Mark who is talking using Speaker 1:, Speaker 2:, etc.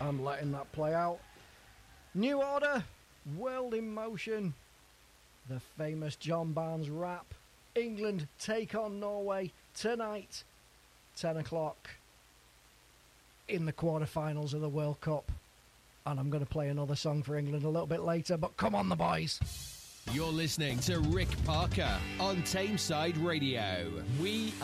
Speaker 1: I'm letting that play out. New Order, World in Motion, the famous John Barnes rap. England take on Norway tonight, 10 o'clock, in the quarterfinals of the World Cup. And I'm going to play another song for England a little bit later, but come on the boys.
Speaker 2: You're listening to Rick Parker on Tameside Radio. We